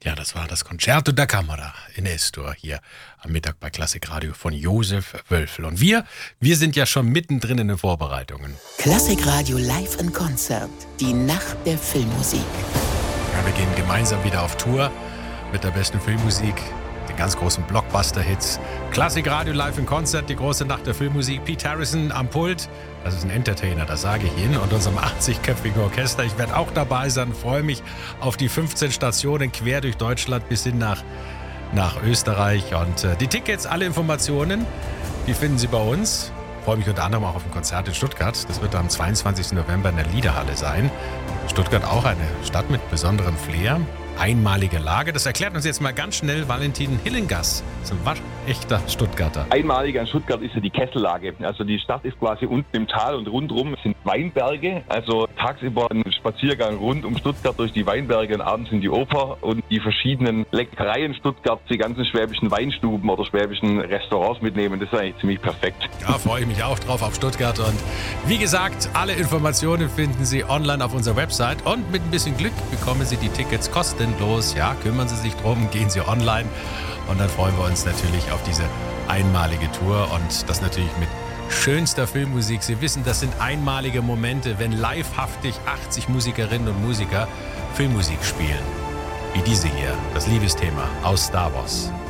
Ja, das war das Concerto da Camera in Estor hier am Mittag bei Klassikradio von Josef Wölfel. Und wir sind ja schon mittendrin in den Vorbereitungen. Klassikradio live in Konzert. Die Nacht der Filmmusik. Ja, wir gehen gemeinsam wieder auf Tour mit der besten Filmmusik, den ganz großen Blockbuster-Hits. Klassikradio live in Konzert, die große Nacht der Filmmusik. Pete Harrison am Pult. Das ist ein Entertainer, das sage ich Ihnen. Und unserem 80-köpfigen Orchester. Ich werde auch dabei sein, freue mich auf die 15 Stationen quer durch Deutschland bis hin nach Österreich. Und die Tickets, alle Informationen, die finden Sie bei uns. Ich freue mich unter anderem auch auf ein Konzert in Stuttgart. Das wird am 22. November in der Liederhalle sein. Stuttgart auch eine Stadt mit besonderem Flair. Einmalige Lage. Das erklärt uns jetzt mal ganz schnell Valentin Hillengass. Das ist ein waschechter Stuttgarter. Einmalig an Stuttgart ist ja die Kessellage. Also die Stadt ist quasi unten im Tal und rundherum sind Weinberge. Also tagsüber ein Spaziergang rund um Stuttgart durch die Weinberge und abends in die Oper und die verschiedenen Leckereien Stuttgarts, die ganzen schwäbischen Weinstuben oder schwäbischen Restaurants mitnehmen. Das ist eigentlich ziemlich perfekt. Ja, freue ich mich auch drauf auf Stuttgart. Und wie gesagt, alle Informationen finden Sie online auf unserer Website. Und mit ein bisschen Glück bekommen Sie die Tickets kostenlos. Ja, kümmern Sie sich drum, gehen Sie online. Und dann freuen wir uns natürlich auf diese einmalige Tour und das natürlich mit schönster Filmmusik. Sie wissen, das sind einmalige Momente, wenn livehaftig 80 Musikerinnen und Musiker Filmmusik spielen. Wie diese hier, das Liebesthema aus Star Wars.